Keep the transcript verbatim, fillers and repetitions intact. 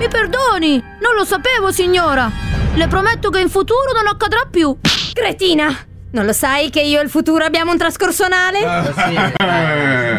Mi perdoni, non lo sapevo, signora. Le prometto che in futuro non accadrà più. Cretina! Non lo sai che io e il futuro abbiamo un trascorso anale? Eh, sì.